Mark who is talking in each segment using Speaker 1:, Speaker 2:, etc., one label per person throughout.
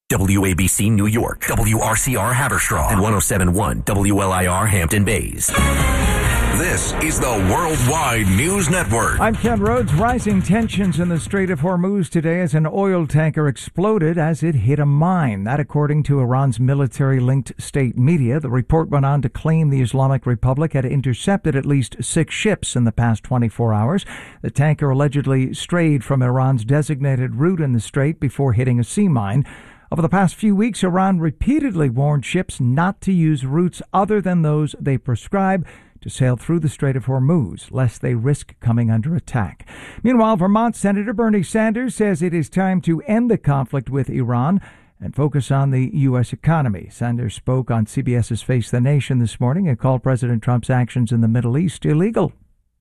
Speaker 1: WABC New York, WRCR Haverstraw, and 107.1 WLIR Hampton Bays. This is the Worldwide News Network.
Speaker 2: I'm Ken Rhodes. Rising tensions in the Strait of Hormuz today as an oil tanker exploded as it hit a mine. That according to Iran's military-linked state media. The report went on to claim the Islamic Republic had intercepted at least 6 ships in the past 24 hours. The tanker allegedly strayed from Iran's designated route in the strait before hitting a sea mine. Over the past few weeks, Iran repeatedly warned ships not to use routes other than those they prescribe to sail through the Strait of Hormuz, lest they risk coming under attack. Meanwhile, Vermont Senator Bernie Sanders says it is time to end the conflict with Iran and focus on the U.S. economy. Sanders spoke on CBS's Face the Nation this morning and called President Trump's actions in the Middle East illegal.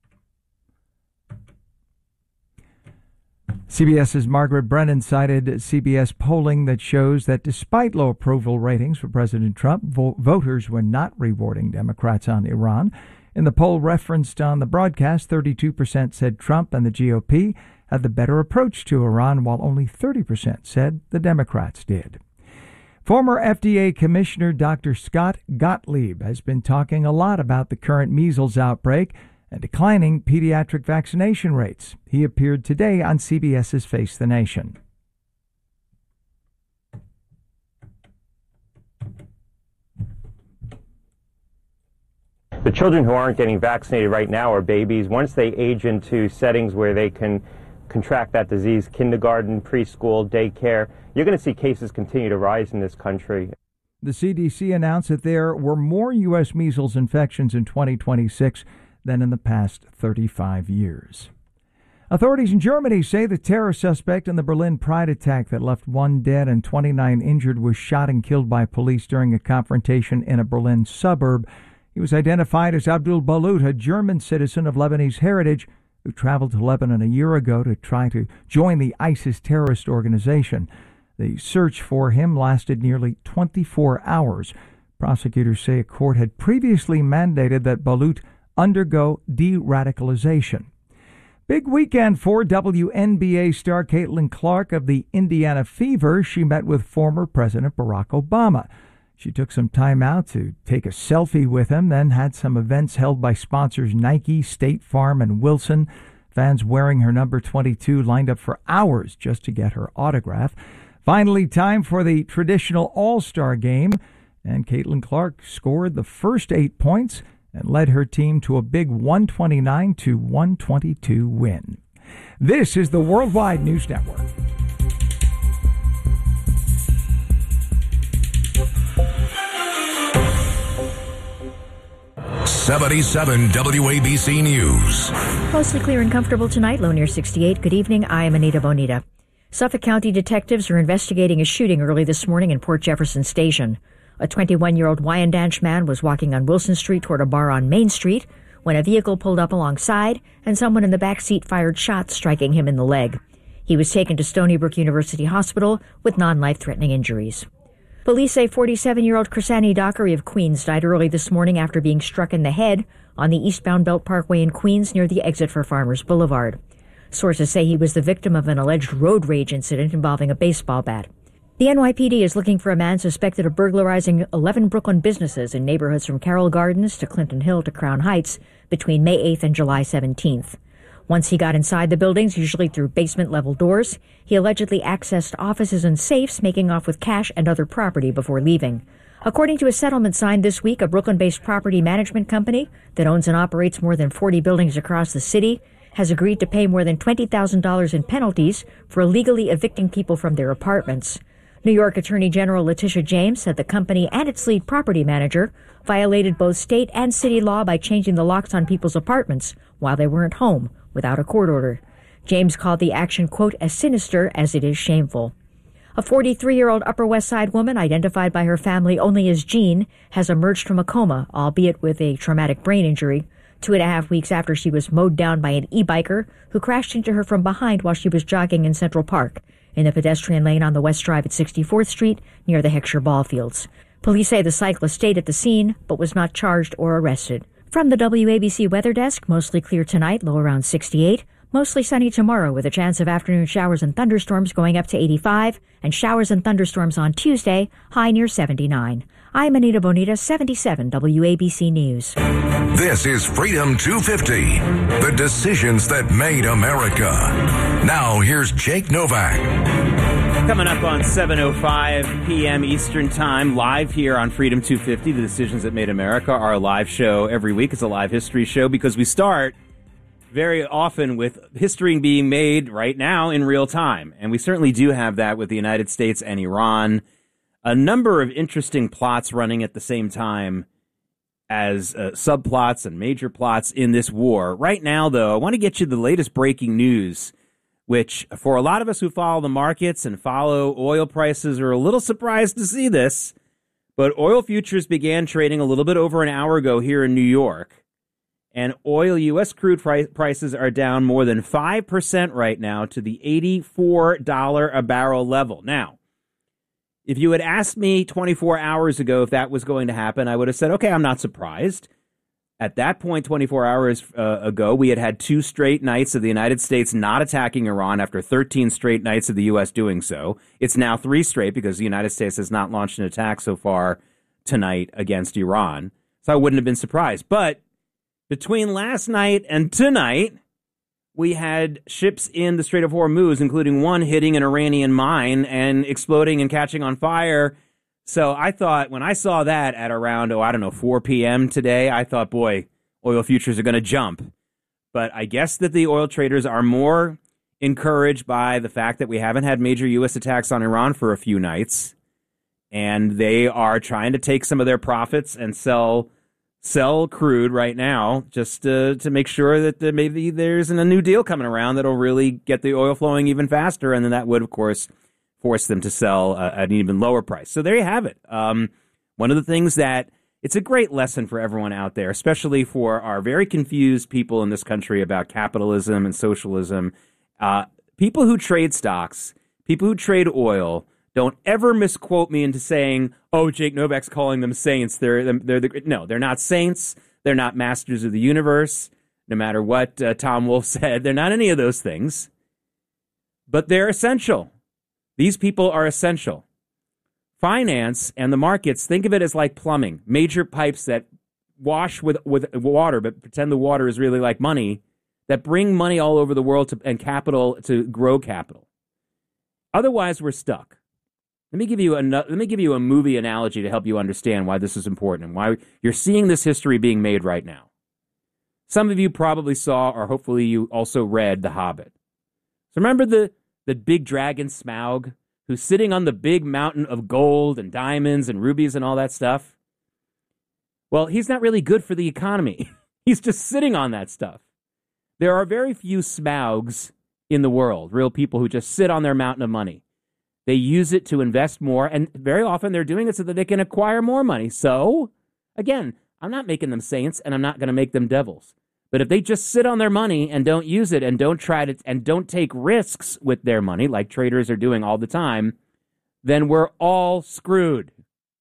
Speaker 2: CBS's Margaret Brennan cited CBS polling that shows that despite low approval ratings for President Trump, voters were not rewarding Democrats on Iran. In the poll referenced on the broadcast, 32% said Trump and the GOP had the better approach to Iran, while only 30% said the Democrats did. Former FDA Commissioner Dr. Scott Gottlieb has been talking a lot about the current measles outbreak and declining pediatric vaccination rates. He appeared today on CBS's Face the Nation.
Speaker 3: The children who aren't getting vaccinated right now are babies. Once they age into settings where they can contract that disease, kindergarten, preschool, daycare, you're going to see cases continue to rise in this country.
Speaker 2: The CDC announced that there were more U.S. measles infections in 2026 than in the past 35 years. Authorities in Germany say the terror suspect in the Berlin Pride attack that left 1 dead and 29 injured was shot and killed by police during a confrontation in a Berlin suburb. He was identified as Abdul Balut, a German citizen of Lebanese heritage who traveled to Lebanon a year ago to try to join the ISIS terrorist organization. The search for him lasted nearly 24 hours. Prosecutors say a court had previously mandated that Balut undergo de-radicalization. Big weekend for WNBA star Caitlin Clark of the Indiana Fever. She met with former President Barack Obama. She took some time out to take a selfie with him, then had some events held by sponsors Nike, State Farm, and Wilson. Fans wearing her number 22 lined up for hours just to get her autograph. Finally, time for the traditional All-Star game, and Caitlin Clark scored the first 8 points and led her team to a big 129-122 win. This is the Worldwide News Network.
Speaker 1: '77 WABC News.
Speaker 4: Mostly clear and comfortable tonight, low near 68. Good evening, I am Anita Bonita. Suffolk County detectives are investigating a shooting early this morning in Port Jefferson Station. A 21-year-old Wyandanch man was walking on Wilson Street toward a bar on Main Street when a vehicle pulled up alongside and someone in the back seat fired shots, striking him in the leg. He was taken to Stony Brook University Hospital with non-life-threatening injuries. Police say 47-year-old Chrisani Dockery of Queens died early this morning after being struck in the head on the eastbound Belt Parkway in Queens near the exit for Farmers Boulevard. Sources say he was the victim of an alleged road rage incident involving a baseball bat. The NYPD is looking for a man suspected of burglarizing 11 Brooklyn businesses in neighborhoods from Carroll Gardens to Clinton Hill to Crown Heights between May 8th and July 17th. Once he got inside the buildings, usually through basement-level doors, he allegedly accessed offices and safes, making off with cash and other property before leaving. According to a settlement signed this week, a Brooklyn-based property management company that owns and operates more than 40 buildings across the city has agreed to pay more than $20,000 in penalties for illegally evicting people from their apartments. New York Attorney General Letitia James said the company and its lead property manager violated both state and city law by changing the locks on people's apartments while they weren't home without a court order. James called the action, quote, as sinister as it is shameful. A 43-year-old Upper West Side woman, identified by her family only as Jean, has emerged from a coma, albeit with a traumatic brain injury, 2.5 weeks after she was mowed down by an e-biker who crashed into her from behind while she was jogging in Central Park, in the pedestrian lane on the West Drive at 64th Street near the Heckscher ball fields. Police say the cyclist stayed at the scene but was not charged or arrested. From the WABC Weather Desk, mostly clear tonight, low around 68. Mostly sunny tomorrow with a chance of afternoon showers and thunderstorms going up to 85, and showers and thunderstorms on Tuesday, high near 79. I'm Anita Bonita, 77 WABC News.
Speaker 1: This is Freedom 250, the decisions that made America. Now here's Jake Novak.
Speaker 5: Coming up on 7:05 p.m. Eastern Time, live here on Freedom 250, the decisions that made America. Our live show every week is a live history show because we start very often with history being made right now in real time. And we certainly do have that with the United States and Iran. A number of interesting plots running at the same time as subplots and major plots in this war. Right now, though, I want to get you the latest breaking news, which for a lot of us who follow the markets and follow oil prices are a little surprised to see this. But oil futures began trading a little bit over an hour ago here in New York. And U.S. crude prices are down more than 5% right now to the $84 a barrel level. Now, if you had asked me 24 hours ago if that was going to happen, I would have said, okay, I'm not surprised. At that point, 24 hours ago, we had 2 straight nights of the United States not attacking Iran after 13 straight nights of the U.S. doing so. It's now 3 straight because the United States has not launched an attack so far tonight against Iran. So I wouldn't have been surprised. But between last night and tonight, we had ships in the Strait of Hormuz, including one hitting an Iranian mine and exploding and catching on fire. So I thought when I saw that at around, 4 p.m. today, I thought, boy, oil futures are going to jump. But I guess that the oil traders are more encouraged by the fact that we haven't had major U.S. attacks on Iran for a few nights. And they are trying to take some of their profits and sell crude right now just to make sure that maybe there's a new deal coming around that'll really get the oil flowing even faster. And then that would, of course, force them to sell at an even lower price. So there you have it. One of the things that it's a great lesson for everyone out there, especially for our very confused people in this country about capitalism and socialism. People who trade stocks, people who trade oil, don't ever misquote me into saying, "Oh, Jake Novak's calling them saints." No, they're not saints. They're not masters of the universe. No matter what Tom Wolfe said, they're not any of those things. But they're essential. These people are essential. Finance and the markets, think of it as like plumbing, major pipes that wash with water, but pretend the water is really like money, that bring money all over the world and capital to grow capital. Otherwise, we're stuck. Let me give you a movie analogy to help you understand why this is important and why you're seeing this history being made right now. Some of you probably saw, or hopefully you also read, The Hobbit. So remember the big dragon Smaug, who's sitting on the big mountain of gold and diamonds and rubies and all that stuff? Well, he's not really good for the economy. He's just sitting on that stuff. There are very few Smaugs in the world, real people who just sit on their mountain of money. They use it to invest more, and very often they're doing it so that they can acquire more money. So, again, I'm not making them saints, and I'm not going to make them devils. But if they just sit on their money and don't use it and don't take risks with their money, like traders are doing all the time, then we're all screwed.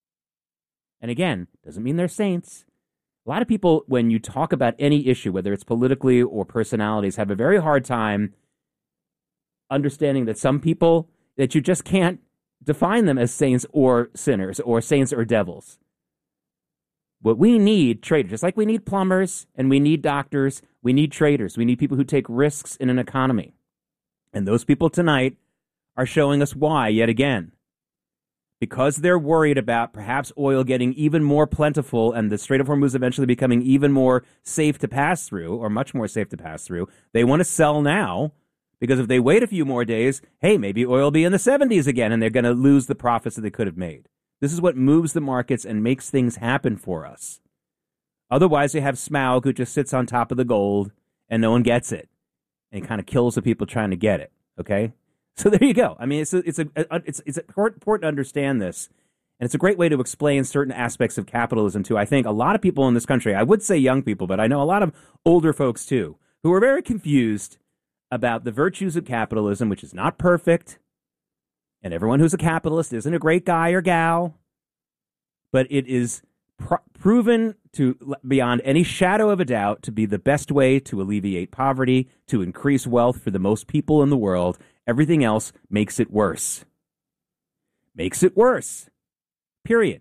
Speaker 5: And again, doesn't mean they're saints. A lot of people, when you talk about any issue, whether it's politically or personalities, have a very hard time understanding that some people, that you just can't define them as saints or sinners or saints or devils. What we need, traders, just like we need plumbers and we need doctors, we need traders. We need people who take risks in an economy. And those people tonight are showing us why yet again. Because they're worried about perhaps oil getting even more plentiful and the Strait of Hormuz eventually becoming even more safe to pass through, or much more safe to pass through, they want to sell now. Because if they wait a few more days, hey, maybe oil will be in the 70s again, and they're going to lose the profits that they could have made. This is what moves the markets and makes things happen for us. Otherwise, you have Smaug, who just sits on top of the gold, and no one gets it, and kind of kills the people trying to get it. Okay, so there you go. I mean, it's important to understand this, and it's a great way to explain certain aspects of capitalism too. I think a lot of people in this country, I would say young people, but I know a lot of older folks too, who are very confused about the virtues of capitalism, which is not perfect, and everyone who's a capitalist isn't a great guy or gal, but it is proven to, beyond any shadow of a doubt, to be the best way to alleviate poverty, to increase wealth for the most people in the world. Everything else makes it worse. Makes it worse. Period.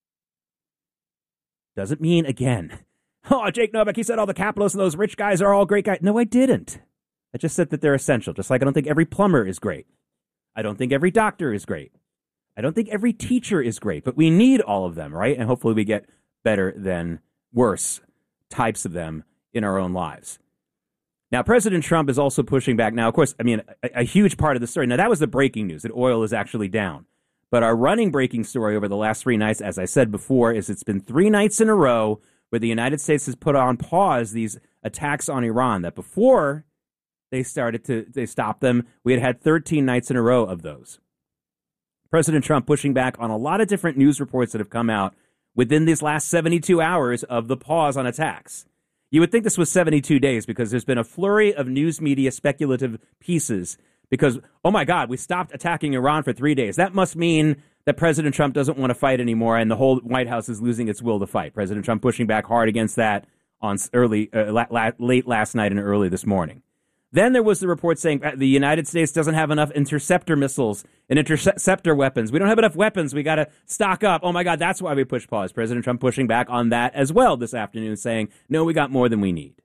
Speaker 5: Doesn't mean, again, oh, Jake Novak, he said all the capitalists and those rich guys are all great guys. No, I didn't. I just said that they're essential, just like I don't think every plumber is great. I don't think every doctor is great. I don't think every teacher is great, but we need all of them, right? And hopefully we get better than worse types of them in our own lives. Now, President Trump is also pushing back. Now, of course, I mean, a huge part of the story. Now, that was the breaking news, that oil is actually down. But our running breaking story over the last 3 nights, as I said before, is it's been 3 nights in a row where the United States has put on pause these attacks on Iran, that before they stopped them, we had 13 nights in a row of those. President Trump pushing back on a lot of different news reports that have come out within these last 72 hours of the pause on attacks. You would think this was 72 days because there's been a flurry of news media speculative pieces because, oh my God, we stopped attacking Iran for 3 days. That must mean that President Trump doesn't want to fight anymore and the whole White House is losing its will to fight. President Trump pushing back hard against that on late last night and early this morning. Then there was the report saying the United States doesn't have enough interceptor missiles and interceptor weapons. We don't have enough weapons. We got to stock up. Oh, my God, that's why we push pause. President Trump pushing back on that as well this afternoon, saying, no, we got more than we need.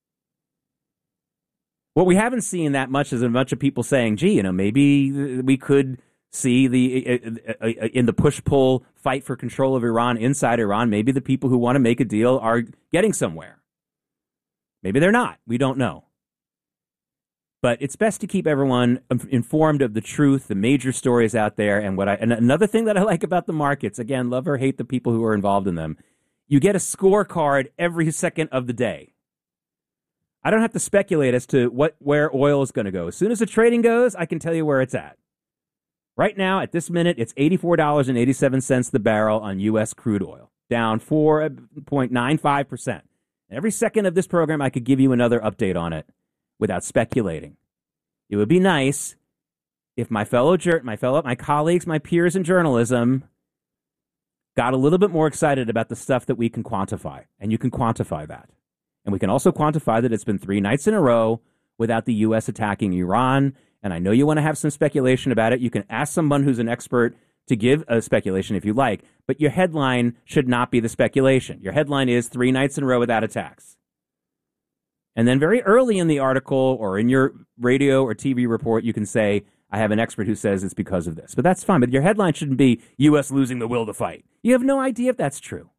Speaker 5: What we haven't seen that much is a bunch of people saying, gee, maybe we could see in the push-pull fight for control of Iran inside Iran, maybe the people who want to make a deal are getting somewhere. Maybe they're not. We don't know. But it's best to keep everyone informed of the truth, the major stories out there. And another thing that I like about the markets, again, love or hate the people who are involved in them, you get a scorecard every second of the day. I don't have to speculate as to where oil is going to go. As soon as the trading goes, I can tell you where it's at. Right now, at this minute, it's $84.87 the barrel on U.S. crude oil, down 4.95%. Every second of this program, I could give you another update on it without speculating. It would be nice if my colleagues, my peers in journalism got a little bit more excited about the stuff that we can quantify. And you can quantify that. And we can also quantify that it's been 3 nights in a row without the U.S. attacking Iran. And I know you want to have some speculation about it. You can ask someone who's an expert to give a speculation if you like. But your headline should not be the speculation. Your headline is 3 nights in a row without attacks. And then very early in the article or in your radio or TV report, you can say, I have an expert who says it's because of this. But that's fine. But your headline shouldn't be U.S. losing the will to fight. You have no idea if that's true.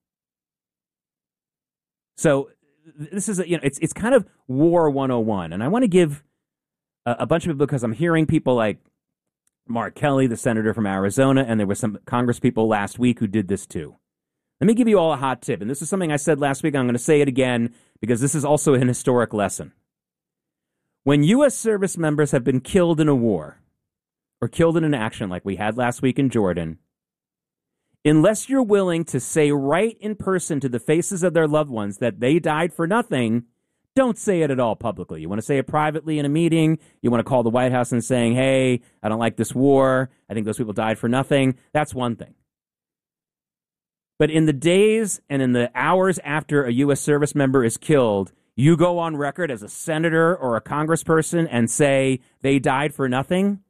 Speaker 5: So this is, it's kind of War 101. And I want to give a bunch of people, because I'm hearing people like Mark Kelly, the senator from Arizona, and there were some Congress people last week who did this too. Let me give you all a hot tip. And this is something I said last week. I'm going to say it again because this is also an historic lesson. When U.S. service members have been killed in a war or killed in an action like we had last week in Jordan, unless you're willing to say right in person to the faces of their loved ones that they died for nothing, don't say it at all publicly. You want to say it privately in a meeting. You want to call the White House and saying, hey, I don't like this war. I think those people died for nothing. That's one thing. But in the days and in the hours after a U.S. service member is killed, you go on record as a senator or a congressperson and say they died for nothing.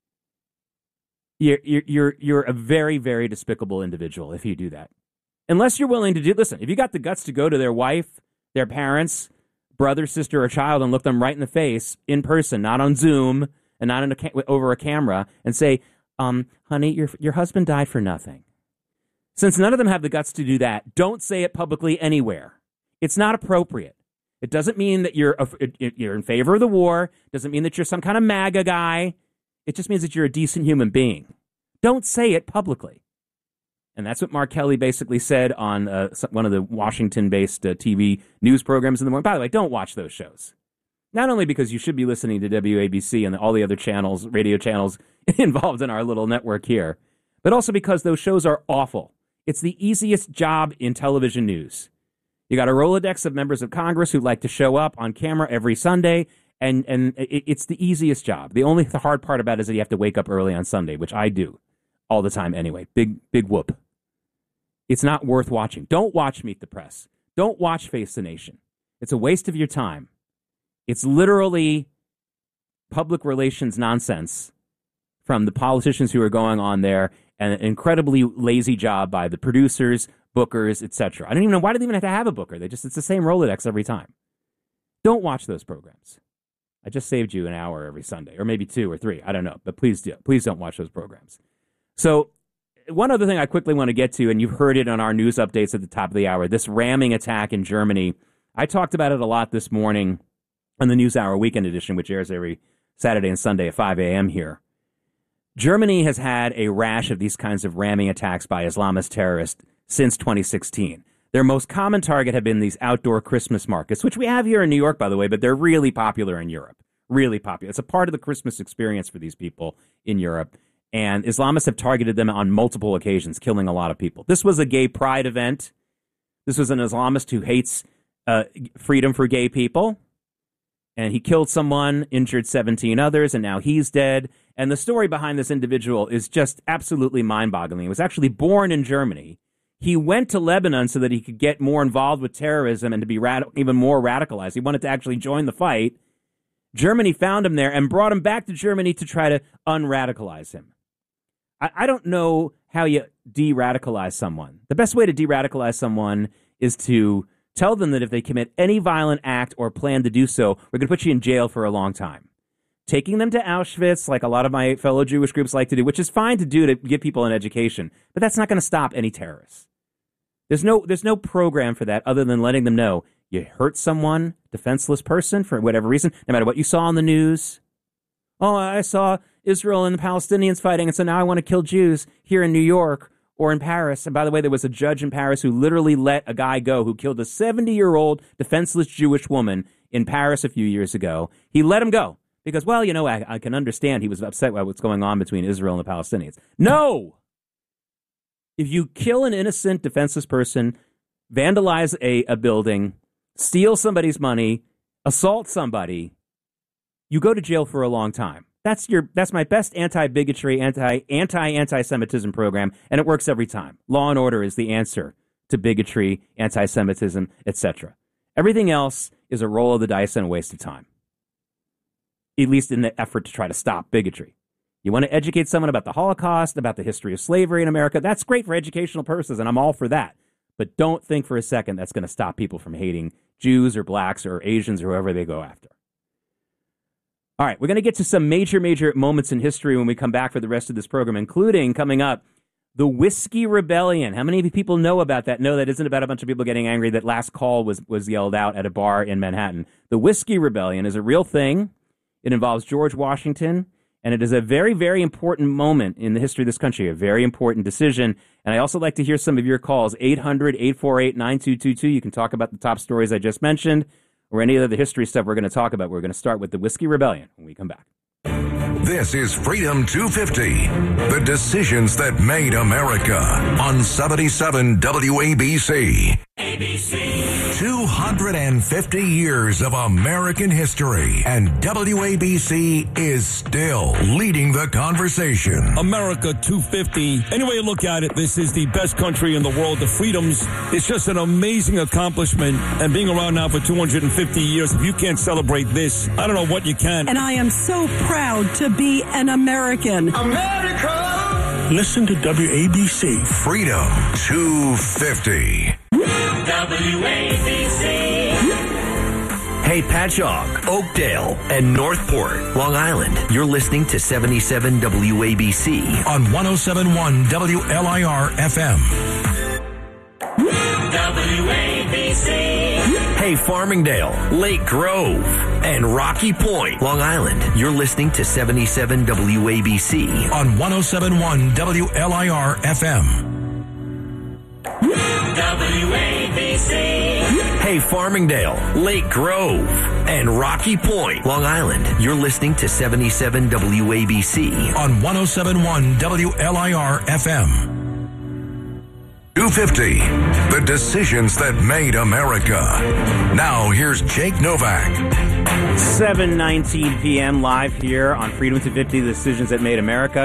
Speaker 5: You're a very, very despicable individual if you do that. Unless you're willing to listen, if you got the guts to go to their wife, their parents, brother, sister, or child and look them right in the face in person, not on Zoom and not over a camera, and say, honey, your husband died for nothing. Since none of them have the guts to do that, don't say it publicly anywhere. It's not appropriate. It doesn't mean that you're in favor of the war. It doesn't mean that you're some kind of MAGA guy. It just means that you're a decent human being. Don't say it publicly. And that's what Mark Kelly basically said on one of the Washington-based TV news programs in the morning. By the way, don't watch those shows. Not only because you should be listening to WABC and all the other channels, radio channels involved in our little network here, but also because those shows are awful. It's the easiest job in television news. You got a Rolodex of members of Congress who like to show up on camera every Sunday, and it's the easiest job. The hard part about it is that you have to wake up early on Sunday, which I do all the time anyway. Big whoop. It's not worth watching. Don't watch Meet the Press. Don't watch Face the Nation. It's a waste of your time. It's literally public relations nonsense from the politicians who are going on there, and an incredibly lazy job by the producers, bookers, etc. I don't even know why do they even have to have a booker. It's the same Rolodex every time. Don't watch those programs. I just saved you an hour every Sunday, or maybe 2 or 3. I don't know, but please don't watch those programs. So one other thing I quickly want to get to, and you've heard it on our news updates at the top of the hour, this ramming attack in Germany. I talked about it a lot this morning on the NewsHour Weekend Edition, which airs every Saturday and Sunday at 5 a.m. here. Germany has had a rash of these kinds of ramming attacks by Islamist terrorists since 2016. Their most common target have been these outdoor Christmas markets, which we have here in New York, by the way, but they're really popular in Europe. Really popular. It's a part of the Christmas experience for these people in Europe. And Islamists have targeted them on multiple occasions, killing a lot of people. This was a gay pride event. This was an Islamist who hates freedom for gay people. And he killed someone, injured 17 others, and now he's dead. And the story behind this individual is just absolutely mind-boggling. He was actually born in Germany. He went to Lebanon so that he could get more involved with terrorism and to be even more radicalized. He wanted to actually join the fight. Germany found him there and brought him back to Germany to try to unradicalize him. I don't know how you de-radicalize someone. The best way to de-radicalize someone is to tell them that if they commit any violent act or plan to do so, we're going to put you in jail for a long time. Taking them to Auschwitz, like a lot of my fellow Jewish groups like to do, which is fine to do to give people an education, but that's not going to stop any terrorists. There's no program for that other than letting them know you hurt someone, defenseless person, for whatever reason, no matter what you saw on the news. Oh, I saw Israel and the Palestinians fighting, and so now I want to kill Jews here in New York or in Paris. And by the way, there was a judge in Paris who literally let a guy go who killed a 70-year-old defenseless Jewish woman in Paris a few years ago. He let him go because, well, I can understand he was upset by what's going on between Israel and the Palestinians. No! If you kill an innocent, defenseless person, vandalize a building, steal somebody's money, assault somebody, you go to jail for a long time. That's my best anti-bigotry, anti-Semitism program, and it works every time. Law and order is the answer to bigotry, anti-Semitism, etc. Everything else is a roll of the dice and a waste of time, at least in the effort to try to stop bigotry. You want to educate someone about the Holocaust, about the history of slavery in America, that's great for educational purposes, and I'm all for that. But don't think for a second that's going to stop people from hating Jews or blacks or Asians or whoever they go after. All right, we're going to get to some major moments in history when we come back for the rest of this program, including coming up, the Whiskey Rebellion. How many of you people know about that? No, that isn't about a bunch of people getting angry that last call was yelled out at a bar in Manhattan. The Whiskey Rebellion is a real thing. It involves George Washington, and it is a very, very important moment in the history of this country, a very important decision. And I also like to hear some of your calls, 800-848-9222. You can talk about the top stories I just mentioned, or any of the history stuff we're going to talk about. We're going to start with the Whiskey Rebellion when we come back.
Speaker 1: This is Freedom 250, the decisions that made America on 77 WABC. ABC. 250 years of American history, and WABC is still leading the conversation.
Speaker 6: America 250. Any way you look at it, this is the best country in the world. The freedoms, it's just an amazing accomplishment. And being around now for 250 years, if you can't celebrate this, I don't know what you can.
Speaker 7: And I am so proud to be an American.
Speaker 1: America!
Speaker 6: Listen to WABC.
Speaker 1: Freedom 250.
Speaker 8: WABC. Hey, Patchogue, Oakdale, and Northport, Long Island. You're listening to 77 WABC
Speaker 1: on 107.1 WLIR FM.
Speaker 8: WABC. Hey, Farmingdale, Lake Grove, and Rocky Point, Long Island. You're listening to 77 WABC
Speaker 1: on 107.1 WLIR FM.
Speaker 8: WABC. Hey, Farmingdale, Lake Grove, and Rocky Point, Long Island. You're listening to 77 WABC
Speaker 1: on 107.1 WLIR FM. 250, the decisions that made America. Now, here's Jake Novak.
Speaker 5: 7:19 p.m. live here on Freedom 250, the decisions that made America.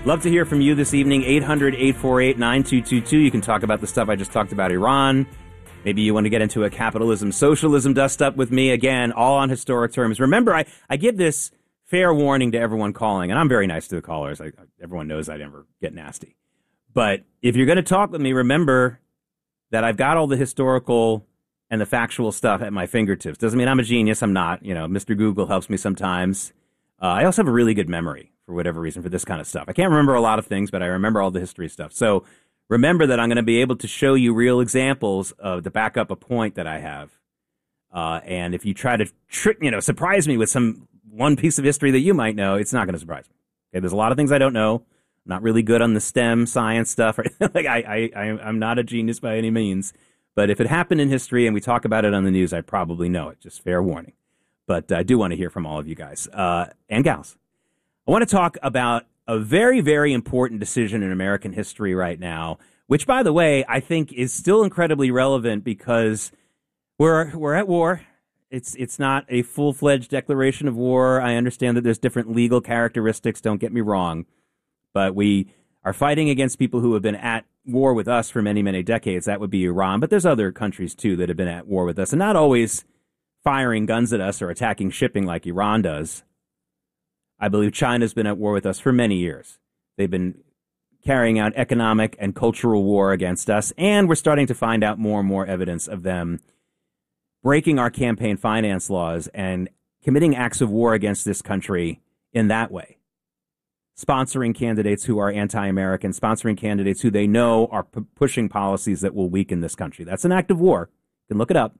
Speaker 5: Love to hear from you this evening, 800-848-9222. You can talk about the stuff I just talked about, Iran. Maybe you want to get into a capitalism, socialism dust-up with me. Again, all on historic terms. Remember, I give this fair warning to everyone calling, and I'm very nice to the callers. Everyone knows I never get nasty. But if you're going to talk with me, remember that I've got all the historical and the factual stuff at my fingertips. Doesn't mean I'm a genius. I'm not. Mr. Google helps me sometimes. I also have a really good memory, for whatever reason, for this kind of stuff. I can't remember a lot of things, but I remember all the history stuff. So remember that I'm going to be able to show you real examples to back up a point that I have. And if you try to surprise me with one piece of history that you might know, it's not going to surprise me. Okay, there's a lot of things I don't know. I'm not really good on the STEM science stuff. I'm not a genius by any means. But if it happened in history and we talk about it on the news, I probably know it. Just fair warning. But I do want to hear from all of you guys and gals. I want to talk about a very, very important decision in American history right now, which, by the way, I think is still incredibly relevant because we're at war. It's not a full-fledged declaration of war. I understand that there's different legal characteristics, don't get me wrong. But we are fighting against people who have been at war with us for many, many decades. That would be Iran. But there's other countries, too, that have been at war with us, and not always firing guns at us or attacking shipping like Iran does. I believe China's been at war with us for many years. They've been carrying out economic and cultural war against us, and we're starting to find out more and more evidence of them breaking our campaign finance laws and committing acts of war against this country in that way. Sponsoring candidates who are anti-American, sponsoring candidates who they know are pushing policies that will weaken this country. That's an act of war. You can look it up.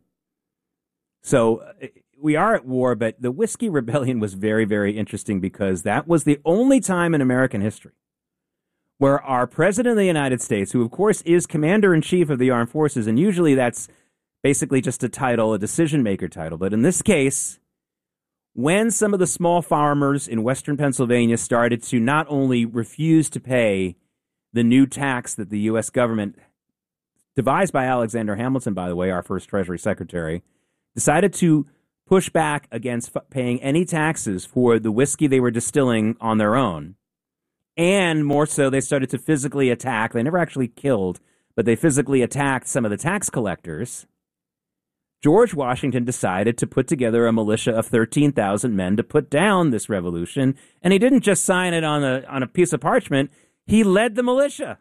Speaker 5: So we are at war, but the Whiskey Rebellion was very, very interesting because that was the only time in American history where our President of the United States, who of course is Commander-in-Chief of the Armed Forces, and usually that's basically just a title, a decision-maker title. But in this case, when some of the small farmers in western Pennsylvania started to not only refuse to pay the new tax that the U.S. government, devised by Alexander Hamilton, by the way, our first Treasury Secretary, decided to push back against paying any taxes for the whiskey they were distilling on their own. And more so, they started to physically attack. They never actually killed, but they physically attacked some of the tax collectors. George Washington decided to put together a militia of 13,000 men to put down this revolution. And he didn't just sign it on a piece of parchment. He led the militia.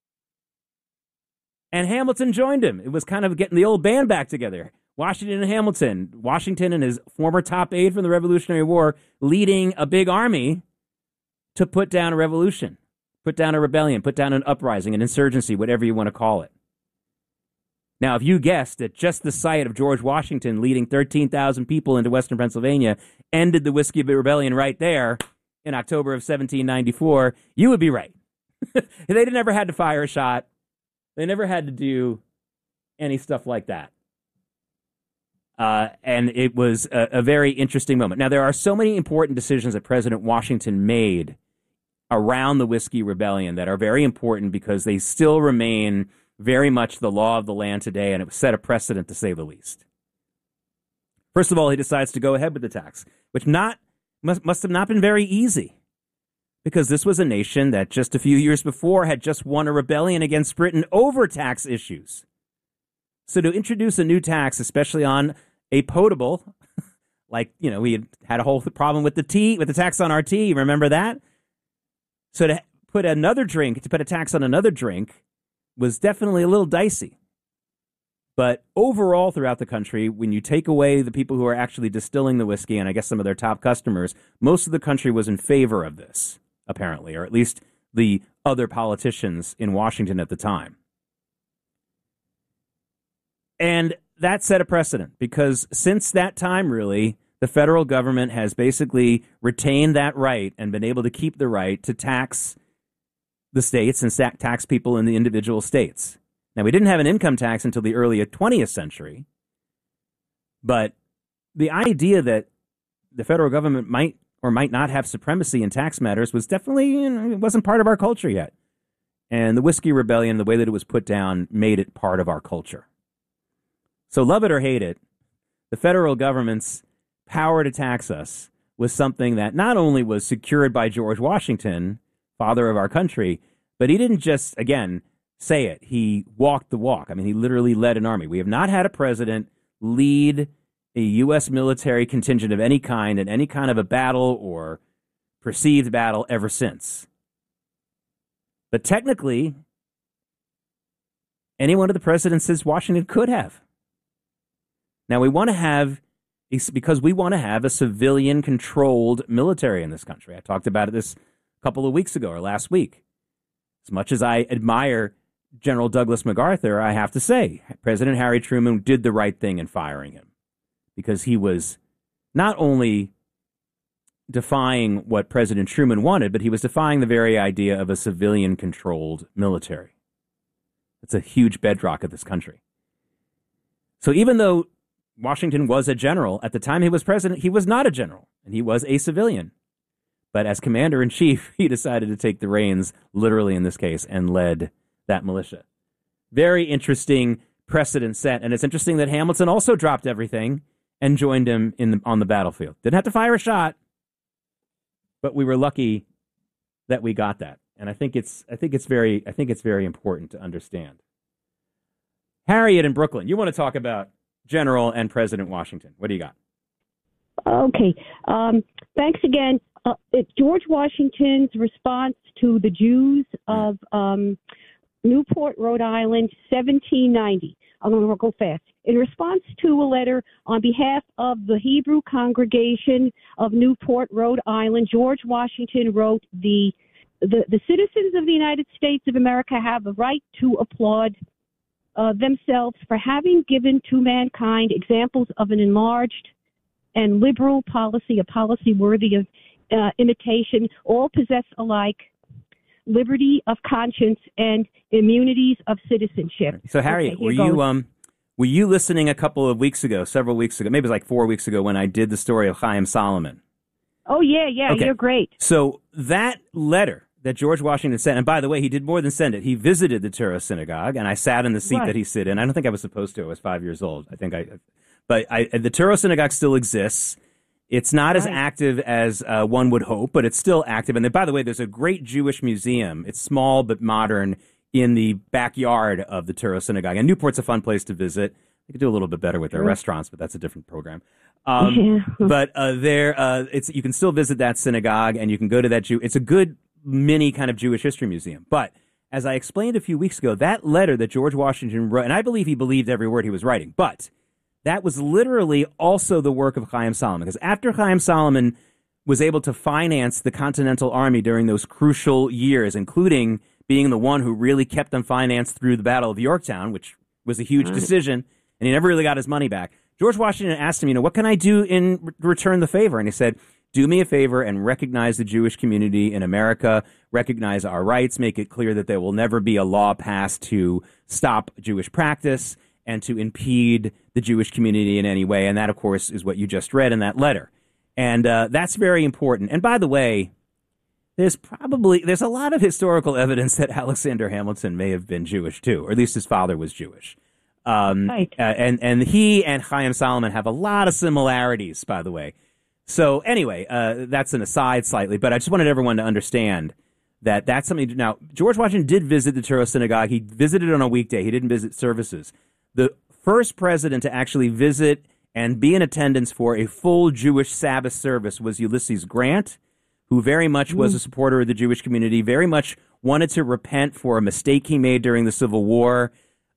Speaker 5: And Hamilton joined him. It was kind of getting the old band back together. Washington and Hamilton. Washington and his former top aide from the Revolutionary War leading a big army to put down a revolution, put down a rebellion, put down an uprising, an insurgency, whatever you want to call it. Now, if you guessed that just the sight of George Washington leading 13,000 people into western Pennsylvania ended the Whiskey Rebellion right there in October of 1794, you would be right. They never had to fire a shot. They never had to do any stuff like that. And it was a very interesting moment. Now, there are so many important decisions that President Washington made around the Whiskey Rebellion that are very important because they still remain very much the law of the land today, and it set a precedent, to say the least. First of all, he decides to go ahead with the tax, which must have not been very easy, because this was a nation that just a few years before had just won a rebellion against Britain over tax issues. So to introduce a new tax, especially on a potable, like, we had a whole problem with the tax on our tea, remember that? So to put a tax on another drink was definitely a little dicey. But overall throughout the country, when you take away the people who are actually distilling the whiskey, and I guess some of their top customers, most of the country was in favor of this, apparently, or at least the other politicians in Washington at the time. And that set a precedent, because since that time, really, the federal government has basically retained that right and been able to keep the right to tax the states and tax people in the individual states. Now, we didn't have an income tax until the early 20th century, but the idea that the federal government might or might not have supremacy in tax matters was definitely, it wasn't part of our culture yet. And the Whiskey Rebellion, the way that it was put down, made it part of our culture. So love it or hate it, the federal government's power to tax us was something that not only was secured by George Washington father of our country. But he didn't just, again, say it. He walked the walk. I mean, he literally led an army. We have not had a president lead a U.S. military contingent of any kind in any kind of a battle or perceived battle ever since. But technically, any one of the presidents since Washington could have. Now, we want to have, because we want to have a civilian-controlled military in this country. I talked about it this a couple of weeks ago or last week. As much as I admire General Douglas MacArthur, I have to say, President Harry Truman did the right thing in firing him, because he was not only defying what President Truman wanted, but he was defying the very idea of a civilian-controlled military. It's a huge bedrock of this country. So even though Washington was a general, at the time he was president, he was not a general, and he was a civilian. But as commander-in-chief, he decided to take the reins, literally in this case, and led that militia. Very interesting precedent set, and it's interesting that Hamilton also dropped everything and joined him on the battlefield. Didn't have to fire a shot, but we were lucky that we got that. And I think it's very important to understand. Harriet in Brooklyn, you want to talk about General and President Washington. What do you got?
Speaker 9: Okay. Thanks again. It's George Washington's response to the Jews of Newport, Rhode Island, 1790. I'm going to go fast. In response to a letter on behalf of the Hebrew congregation of Newport, Rhode Island, George Washington wrote, the citizens of the United States of America have a right to applaud themselves for having given to mankind examples of an enlarged and liberal policy, a policy worthy of imitation. All possess alike liberty of conscience and immunities of citizenship.
Speaker 5: So, Harriet, were you listening a couple of weeks ago, several weeks ago, maybe it was like 4 weeks ago, when I did the story of Chaim Solomon?
Speaker 9: Oh, yeah, okay. You're great.
Speaker 5: So that letter that George Washington sent, and by the way, he did more than send it. He visited the Touro Synagogue, and I sat in the seat that he sat in. I don't think I was supposed to. I was 5 years old. But the Touro Synagogue still exists. It's not as active as one would hope, but it's still active. And then, by the way, there's a great Jewish museum. It's small but modern in the backyard of the Touro Synagogue. And Newport's a fun place to visit. They could do a little bit better with their restaurants, but that's a different program. But you can still visit that synagogue, and you can go to that it's a good mini kind of Jewish history museum. But as I explained a few weeks ago, that letter that George Washington wrote, and I believe he believed every word he was writing, but that was literally also the work of Chaim Solomon, because after Chaim Solomon was able to finance the Continental Army during those crucial years, including being the one who really kept them financed through the Battle of Yorktown, which was a huge decision, and he never really got his money back. George Washington asked him, what can I do in return the favor? And he said, do me a favor and recognize the Jewish community in America, recognize our rights, make it clear that there will never be a law passed to stop Jewish practice and to impede the Jewish community in any way. And that, of course, is what you just read in that letter. And that's very important. And by the way, there's a lot of historical evidence that Alexander Hamilton may have been Jewish too, or at least his father was Jewish. Right. And he and Chaim Solomon have a lot of similarities, by the way. So anyway, that's an aside slightly, but I just wanted everyone to understand that that's something. Now, George Washington did visit the Touro Synagogue. He visited on a weekday. He didn't visit services. The first president to actually visit and be in attendance for a full Jewish Sabbath service was Ulysses Grant, who very much was a supporter of the Jewish community, very much wanted to repent for a mistake he made during the Civil War,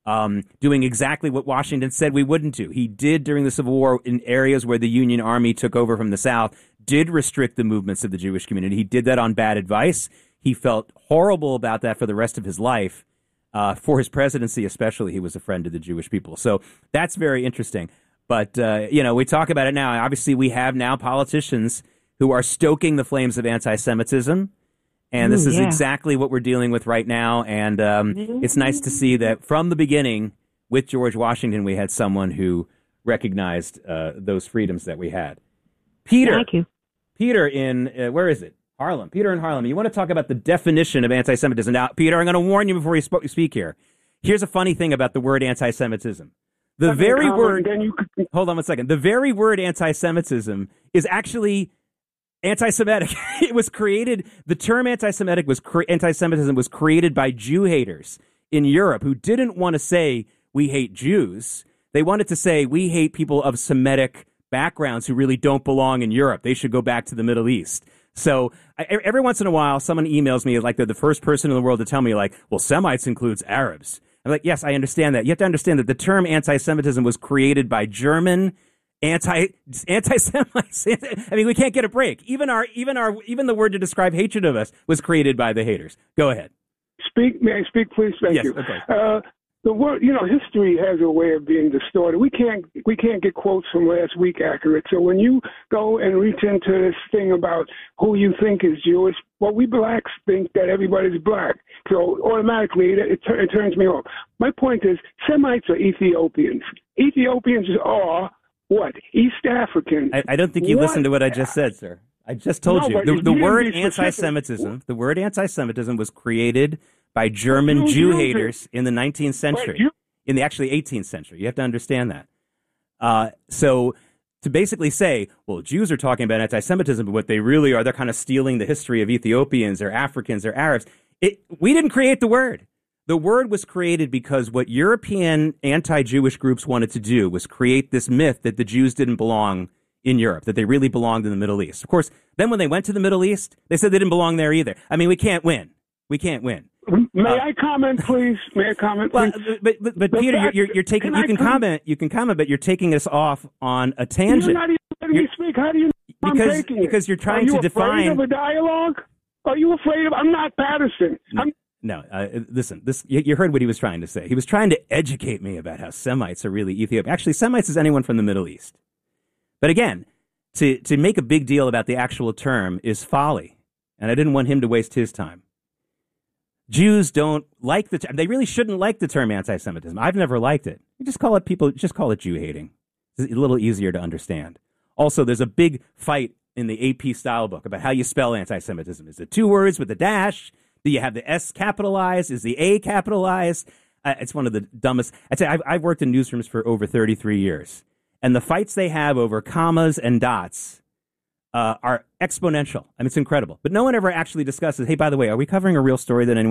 Speaker 5: doing exactly what Washington said we wouldn't do. He did during the Civil War in areas where the Union Army took over from the South, did restrict the movements of the Jewish community. He did that on bad advice. He felt horrible about that for the rest of his life. For his presidency especially, he was a friend to the Jewish people. So that's very interesting. But, we talk about it now. Obviously, we have now politicians who are stoking the flames of anti-Semitism. And this is exactly what we're dealing with right now. And it's nice to see that from the beginning, with George Washington, we had someone who recognized those freedoms that we had. Peter.
Speaker 9: Thank you.
Speaker 5: Peter in, where is it? Harlem. Peter in Harlem. You want to talk about the definition of anti-Semitism. Now, Peter, I'm going to warn you before you speak here. Here's a funny thing about the word anti-Semitism. The very word, hold on one second. The very word anti-Semitism is actually anti-Semitic. It was created. The term anti-Semitism was created by Jew haters in Europe who didn't want to say we hate Jews. They wanted to say we hate people of Semitic backgrounds who really don't belong in Europe. They should go back to the Middle East. So every once in a while, someone emails me like they're the first person in the world to tell me like, well, Semites includes Arabs. I'm like, yes, I understand that. You have to understand that the term anti-Semitism was created by German anti-Semites. I mean, we can't get a break. Even the word to describe hatred of us was created by the haters. Go ahead.
Speaker 10: May I speak, please? Thank you.
Speaker 5: Okay.
Speaker 10: The word, history has a way of being distorted. We can't get quotes from last week accurate. So when you go and reach into this thing about who you think is Jewish, well, we blacks think that everybody's black. So automatically it turns me off. My point is Semites are Ethiopians. Ethiopians are what? East Africans.
Speaker 5: I don't think you listened to what I just said, sir. I just told you. The word anti-Semitism, was created by German Jew haters in the 19th century, in the actually 18th century. You have to understand that. So to basically say, well, Jews are talking about anti-Semitism, but what they really are, they're kind of stealing the history of Ethiopians or Africans or Arabs. We didn't create the word. The word was created because what European anti-Jewish groups wanted to do was create this myth that the Jews didn't belong in Europe, that they really belonged in the Middle East. Of course, then when they went to the Middle East, they said they didn't belong there either. I mean, we can't win. We can't win.
Speaker 10: May I comment, please? May I comment, please?
Speaker 5: Well, but Peter, you're taking. You can comment, but you're taking us off on a tangent.
Speaker 10: You're not even letting me speak. How do you know I'm taking it?
Speaker 5: Because you're trying to define.
Speaker 10: Are you afraid of a dialogue? Are you afraid of? I'm not Patterson.
Speaker 5: No, listen. You heard what he was trying to say. He was trying to educate me about how Semites are really Ethiopian. Actually, Semites is anyone from the Middle East. But again, to make a big deal about the actual term is folly, and I didn't want him to waste his time. Jews don't like the term. They really shouldn't like the term anti-Semitism. I've never liked it. You just call it Jew hating. It's a little easier to understand. Also, there's a big fight in the AP style book about how you spell anti-Semitism. Is it two words with a dash? Do you have the S capitalized? Is the A capitalized? It's one of the dumbest. I'd say I've worked in newsrooms for over 33 years, and the fights they have over commas and dots are exponential. I mean, it's incredible. But no one ever actually discusses, hey, by the way, are we covering a real story that anyone